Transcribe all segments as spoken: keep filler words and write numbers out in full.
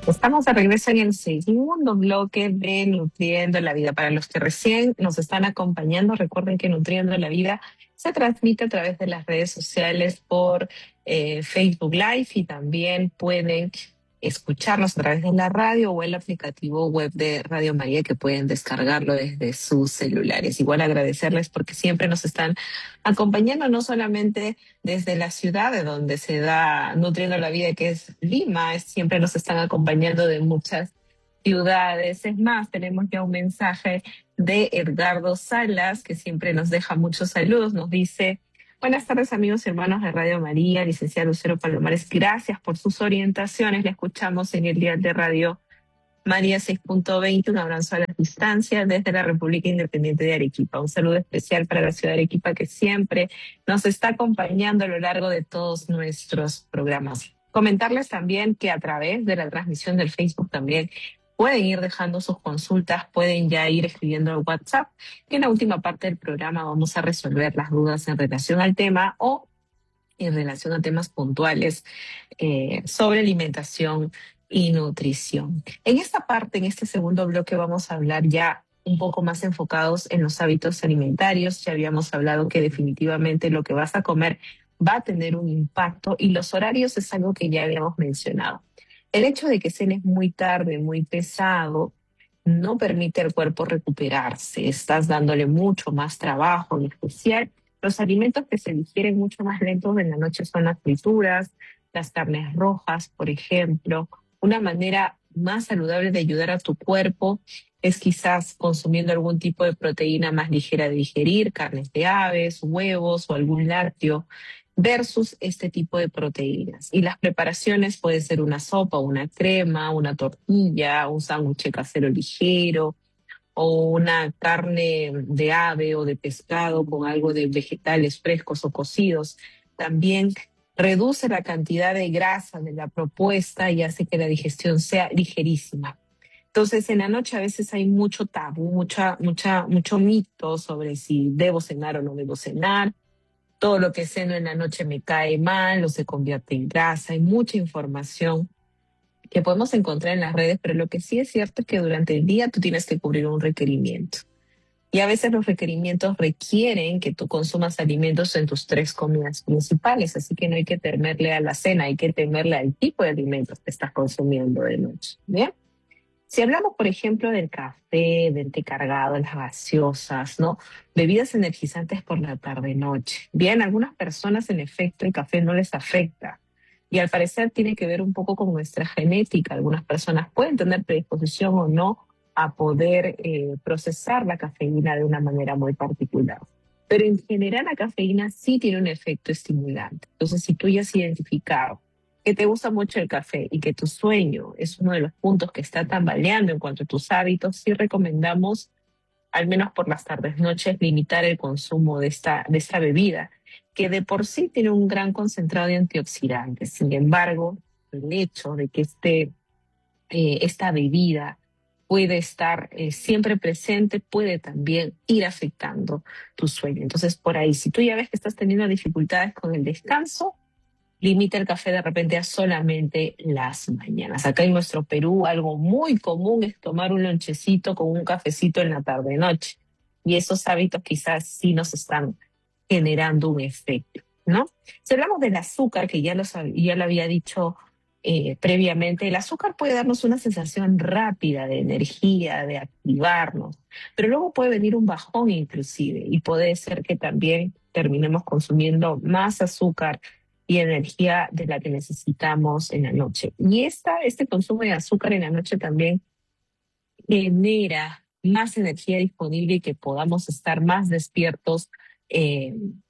Estamos de regreso en el segundo bloque de Nutriendo la Vida. Para los que recién nos están acompañando, recuerden que Nutriendo la Vida se transmite a través de las redes sociales por eh, Facebook Live y también pueden escucharnos a través de la radio o el aplicativo web de Radio María que pueden descargarlo desde sus celulares. Igual agradecerles porque siempre nos están acompañando, no solamente desde la ciudad de donde se da Nutriendo la Vida, que es Lima, es- siempre nos están acompañando de muchas ciudades. Es más, tenemos ya un mensaje de Edgardo Salas, que siempre nos deja muchos saludos. Nos dice: buenas tardes, amigos y hermanos de Radio María, licenciado Lucero Palomares, gracias por sus orientaciones. Le escuchamos en el día de Radio María seis punto veinte, un abrazo a la distancia desde la República Independiente de Arequipa. Un saludo especial para la ciudad de Arequipa que siempre nos está acompañando a lo largo de todos nuestros programas. Comentarles también que a través de la transmisión del Facebook también pueden ir dejando sus consultas, pueden ya ir escribiendo al WhatsApp, que en la última parte del programa vamos a resolver las dudas en relación al tema o en relación a temas puntuales eh, sobre alimentación y nutrición. En esta parte, en este segundo bloque, vamos a hablar ya un poco más enfocados en los hábitos alimentarios. Ya habíamos hablado que definitivamente lo que vas a comer va a tener un impacto y los horarios es algo que ya habíamos mencionado. El hecho de que cenes muy tarde, muy pesado, no permite al cuerpo recuperarse. Estás dándole mucho más trabajo, en especial los alimentos que se digieren mucho más lentos en la noche son las frituras, las carnes rojas, por ejemplo. Una manera más saludable de ayudar a tu cuerpo es quizás consumiendo algún tipo de proteína más ligera de digerir, carnes de aves, huevos o algún lácteo, versus este tipo de proteínas. Y las preparaciones puede ser una sopa, una crema, una tortilla, un sándwich casero ligero, o una carne de ave o de pescado con algo de vegetales frescos o cocidos. También reduce la cantidad de grasa de la propuesta y hace que la digestión sea ligerísima. Entonces, en la noche a veces hay mucho tabú, mucha, mucha, mucho mito sobre si debo cenar o no debo cenar. Todo lo que ceno en la noche me cae mal o se convierte en grasa. Hay mucha información que podemos encontrar en las redes, pero lo que sí es cierto es que durante el día tú tienes que cubrir un requerimiento. Y a veces los requerimientos requieren que tú consumas alimentos en tus tres comidas principales, así que no hay que temerle a la cena, hay que temerle al tipo de alimentos que estás consumiendo de noche. ¿Bien? Si hablamos, por ejemplo, del café, del té cargado, las gaseosas, ¿no? Bebidas energizantes por la tarde-noche. Bien, a algunas personas, en efecto, el café no les afecta. Y al parecer tiene que ver un poco con nuestra genética. Algunas personas pueden tener predisposición o no a poder eh, procesar la cafeína de una manera muy particular. Pero en general la cafeína sí tiene un efecto estimulante. Entonces, si tú ya has identificado que te gusta mucho el café y que tu sueño es uno de los puntos que está tambaleando en cuanto a tus hábitos, sí recomendamos, al menos por las tardes, noches, limitar el consumo de esta, de esta bebida, que de por sí tiene un gran concentrado de antioxidantes. Sin embargo, el hecho de que este, eh, esta bebida puede estar eh, siempre presente, puede también ir afectando tu sueño. Entonces, por ahí, si tú ya ves que estás teniendo dificultades con el descanso, limita el café de repente a solamente las mañanas. Acá en nuestro Perú algo muy común es tomar un lonchecito con un cafecito en la tarde-noche. Y esos hábitos quizás sí nos están generando un efecto, ¿no? Si hablamos del azúcar, que ya lo, sab- ya lo había dicho eh, previamente, el azúcar puede darnos una sensación rápida de energía, de activarnos, pero luego puede venir un bajón inclusive y puede ser que también terminemos consumiendo más azúcar y energía de la que necesitamos en la noche. Y esta, este consumo de azúcar en la noche también genera más energía disponible y que podamos estar más despiertos eh,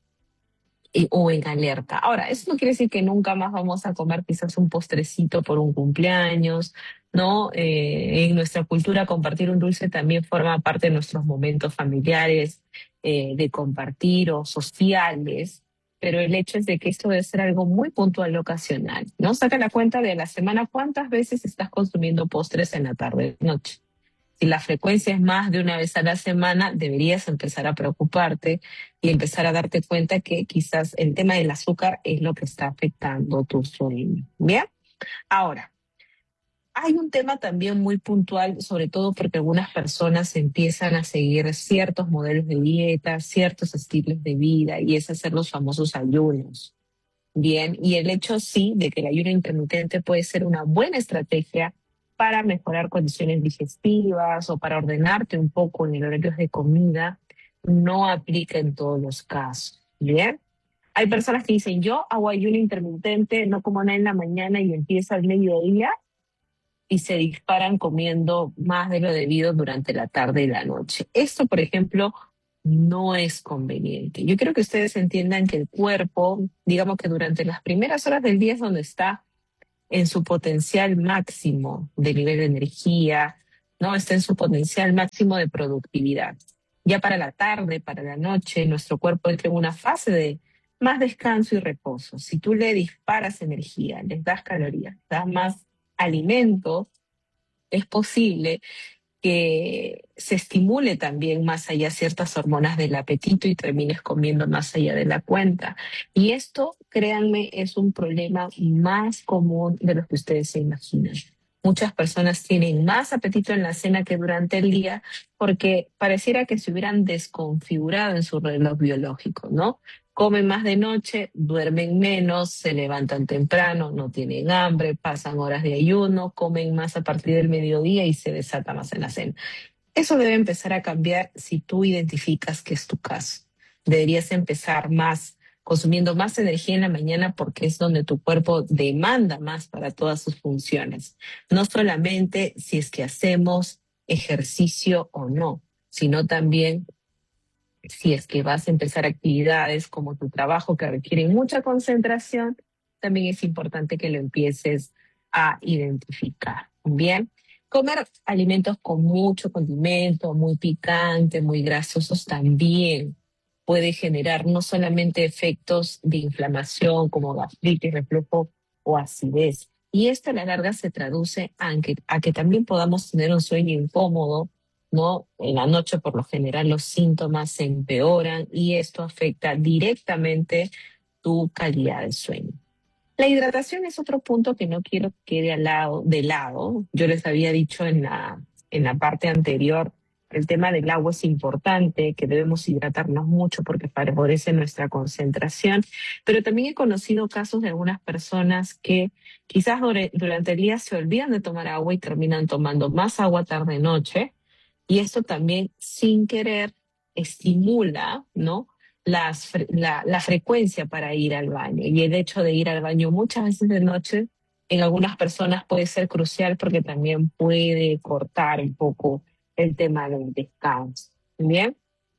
y- o en alerta. Ahora, eso no quiere decir que nunca más vamos a comer quizás un postrecito por un cumpleaños, ¿no? Eh, en nuestra cultura compartir un dulce también forma parte de nuestros momentos familiares, eh, de compartir o sociales, pero el hecho es de que esto debe ser algo muy puntual y ocasional, ¿no? Saca la cuenta de la semana cuántas veces estás consumiendo postres en la tarde, noche. Si la frecuencia es más de una vez a la semana, deberías empezar a preocuparte y empezar a darte cuenta que quizás el tema del azúcar es lo que está afectando tu sueño. Bien, ahora, Hay un tema también muy puntual, sobre todo porque algunas personas empiezan a seguir ciertos modelos de dieta, ciertos estilos de vida, y es hacer los famosos ayunos. Bien, y el hecho sí de que el ayuno intermitente puede ser una buena estrategia para mejorar condiciones digestivas o para ordenarte un poco en el horario de comida, no aplica en todos los casos. Bien, hay personas que dicen, yo hago ayuno intermitente, no como nada en la mañana y empieza al mediodía y se disparan comiendo más de lo debido durante la tarde y la noche. Esto, por ejemplo, no es conveniente. Yo quiero que ustedes entiendan que el cuerpo, digamos que durante las primeras horas del día es donde está en su potencial máximo de nivel de energía, ¿no? Está en su potencial máximo de productividad. Ya para la tarde, para la noche, nuestro cuerpo entra en una fase de más descanso y reposo. Si tú le disparas energía, les das calorías, das más alimento, es posible que se estimule también más allá ciertas hormonas del apetito y termines comiendo más allá de la cuenta. Y esto, créanme, es un problema más común de lo que ustedes se imaginan. Muchas personas tienen más apetito en la cena que durante el día porque pareciera que se hubieran desconfigurado en su reloj biológico, ¿no? Comen más de noche, duermen menos, se levantan temprano, no tienen hambre, pasan horas de ayuno, comen más a partir del mediodía y se desata más en la cena. Eso debe empezar a cambiar si tú identificas que es tu caso. Deberías empezar más, consumiendo más energía en la mañana porque es donde tu cuerpo demanda más para todas sus funciones. No solamente si es que hacemos ejercicio o no, sino también si es que vas a empezar actividades como tu trabajo que requieren mucha concentración, también es importante que lo empieces a identificar. Bien, comer alimentos con mucho condimento, muy picante, muy grasosos también puede generar no solamente efectos de inflamación como gastritis, reflujo o acidez. Y esto a la larga se traduce a que, a que también podamos tener un sueño incómodo, ¿no? En la noche, por lo general, los síntomas se empeoran y esto afecta directamente tu calidad de sueño. La hidratación es otro punto que no quiero que quede al lado, de lado. Yo les había dicho en la, en la parte anterior, el tema del agua es importante, que debemos hidratarnos mucho porque favorece nuestra concentración, pero también he conocido casos de algunas personas que quizás dure- durante el día se olvidan de tomar agua y terminan tomando más agua tarde-noche, y esto también sin querer estimula, ¿no? Las, fre- la, la frecuencia para ir al baño. Y el hecho de ir al baño muchas veces de noche en algunas personas puede ser crucial porque también puede cortar un poco el tema del descanso. Bien,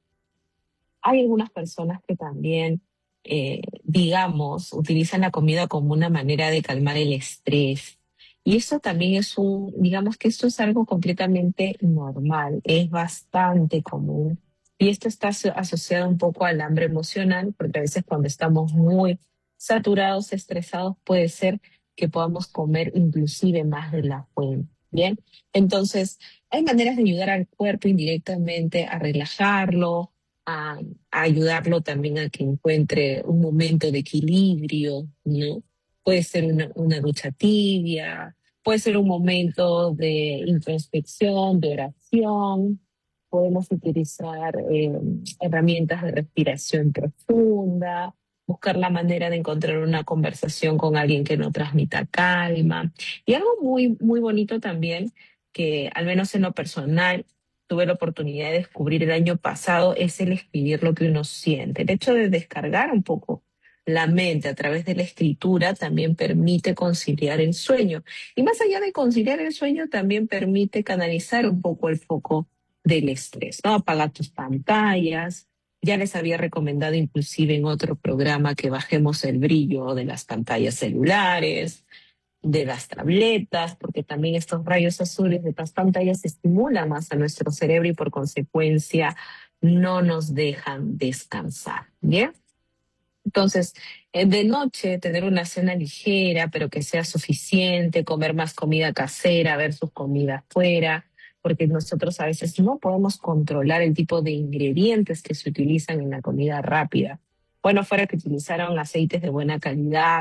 hay algunas personas que también, eh, digamos, utilizan la comida como una manera de calmar el estrés. Y eso también es un, digamos que esto es algo completamente normal, es bastante común. Y esto está aso- asociado un poco al hambre emocional, porque a veces cuando estamos muy saturados, estresados, puede ser que podamos comer inclusive más de la cuenta. Bien, entonces hay maneras de ayudar al cuerpo indirectamente a relajarlo, a, a ayudarlo también a que encuentre un momento de equilibrio, ¿no? Puede ser una, una ducha tibia, puede ser un momento de introspección, de oración. Podemos utilizar eh, herramientas de respiración profunda, buscar la manera de encontrar una conversación con alguien que no transmita calma. Y algo muy, muy bonito también, que al menos en lo personal tuve la oportunidad de descubrir el año pasado, es el escribir lo que uno siente. El hecho de descargar un poco la mente a través de la escritura también permite conciliar el sueño. Y más allá de conciliar el sueño, también permite canalizar un poco el foco del estrés, ¿no? Apagar tus pantallas. Ya les había recomendado inclusive en otro programa que bajemos el brillo de las pantallas celulares, de las tabletas, porque también estos rayos azules de las pantallas estimulan más a nuestro cerebro y por consecuencia no nos dejan descansar. ¿Bien? Entonces, eh, de noche tener una cena ligera, pero que sea suficiente, comer más comida casera, ver sus comidas fuera, porque nosotros a veces no podemos controlar el tipo de ingredientes que se utilizan en la comida rápida. Bueno, fuera que utilizaron aceites de buena calidad,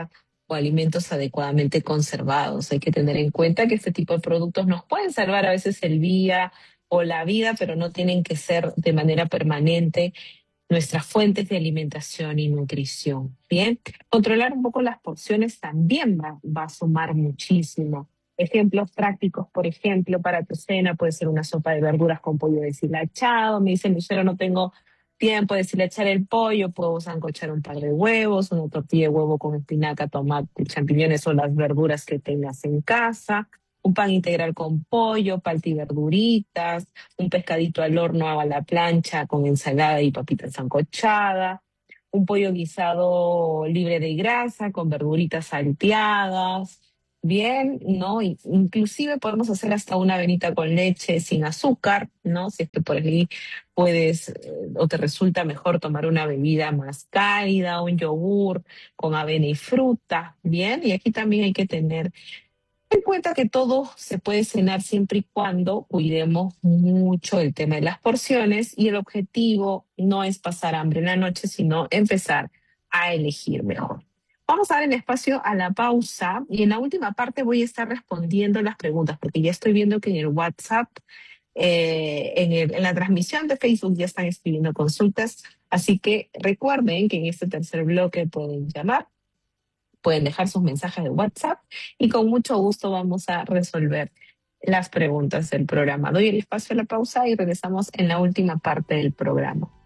o alimentos adecuadamente conservados. Hay que tener en cuenta que este tipo de productos nos pueden salvar a veces el día o la vida, pero no tienen que ser de manera permanente nuestras fuentes de alimentación y nutrición. Bien, controlar un poco las porciones también va, va a sumar muchísimo. Ejemplos prácticos, por ejemplo, para tu cena puede ser una sopa de verduras con pollo deshilachado. Me dice Lucero, no tengo tiempo de deshilachar el pollo, puedo sancochar un par de huevos, una tortilla de huevo con espinaca, tomate, champiñones o las verduras que tengas en casa, un pan integral con pollo, palta y verduritas, un pescadito al horno a la plancha con ensalada y papitas sancochada, un pollo guisado libre de grasa con verduritas salteadas. Bien, ¿no? Y inclusive podemos hacer hasta una avenita con leche sin azúcar, ¿no? Si es que por ahí puedes eh, o te resulta mejor tomar una bebida más cálida, un yogur con avena y fruta, ¿bien? Y aquí también hay que tener en cuenta que todo se puede cenar siempre y cuando cuidemos mucho el tema de las porciones y el objetivo no es pasar hambre en la noche, sino empezar a elegir mejor. Vamos a dar el espacio a la pausa y en la última parte voy a estar respondiendo las preguntas porque ya estoy viendo que en el WhatsApp, eh, en, el- en la transmisión de Facebook ya están escribiendo consultas, así que recuerden que en este tercer bloque pueden llamar, pueden dejar sus mensajes de WhatsApp y con mucho gusto vamos a resolver las preguntas del programa. Doy el espacio a la pausa y regresamos en la última parte del programa.